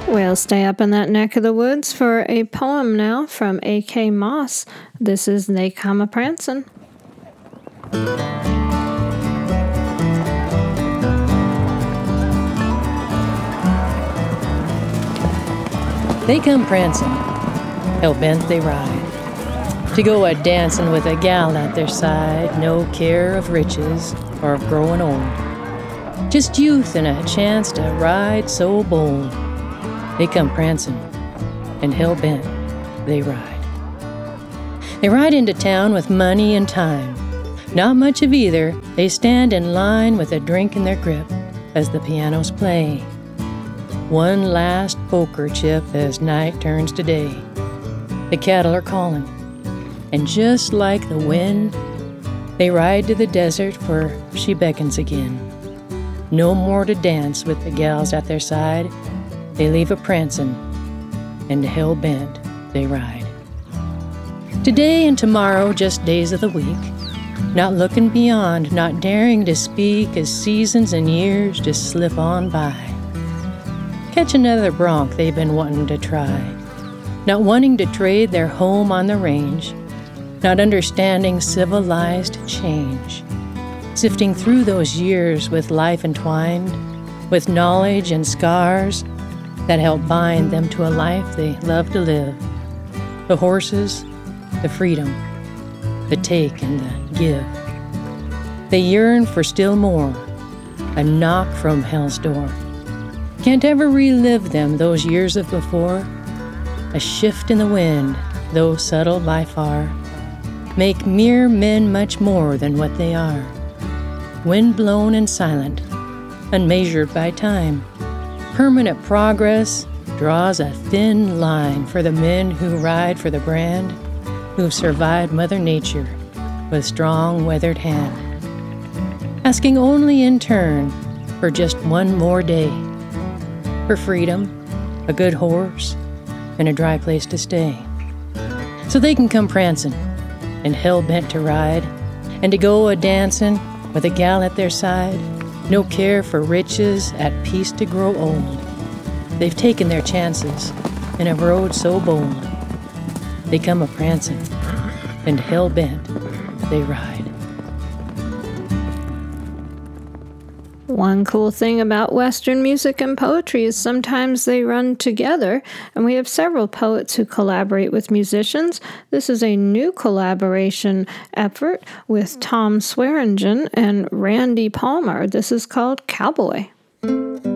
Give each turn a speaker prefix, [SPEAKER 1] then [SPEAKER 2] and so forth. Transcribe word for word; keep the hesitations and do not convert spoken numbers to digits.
[SPEAKER 1] We'll stay up in that neck of the woods for a poem now from A K Moss. This is They Come A-Prancin'.
[SPEAKER 2] They come prancing, hell-bent they ride, to go a-dancing with a gal at their side, no care of riches or of growing old, just youth and a chance to ride so bold. They come prancing, and hell-bent they ride. They ride into town with money and time, not much of either. They stand in line with a drink in their grip as the pianos play. One last poker chip as night turns to day. The cattle are calling, and just like the wind, they ride to the desert where she beckons again. No more to dance with the gals at their side. They leave a-prancin', and hell-bent they ride. Today and tomorrow, just days of the week, not looking beyond, not daring to speak as seasons and years just slip on by. Catch another bronc they've been wanting to try, not wanting to trade their home on the range, not understanding civilized change, sifting through those years with life entwined, with knowledge and scars that help bind them to a life they love to live. The horses, the freedom, the take and the give. They yearn for still more, a knock from hell's door. Can't ever relive them, those years of before. A shift in the wind, though subtle by far, make mere men much more than what they are. Wind-blown and silent, unmeasured by time, permanent progress draws a thin line for the men who ride for the brand, who've survived Mother Nature with strong weathered hand, asking only in turn for just one more day, for freedom, a good horse, and a dry place to stay. So they can come prancing, and hell-bent to ride, and to go a-dancing with a gal at their side, no care for riches, at peace to grow old. They've taken their chances, and have rode so bold. They come a-prancing, and hell-bent they ride.
[SPEAKER 1] One cool thing about Western music and poetry is sometimes they run together, and we have several poets who collaborate with musicians. This is a new collaboration effort with Tom Swearingen and Randy Palmer. This is called Cowboy.